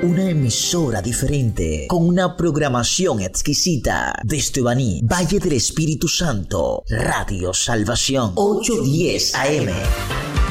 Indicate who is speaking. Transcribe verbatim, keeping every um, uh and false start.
Speaker 1: una emisora diferente, con una programación exquisita. Desde Baní, Valle del Espíritu Santo, Radio Salvación, ochocientos diez A M.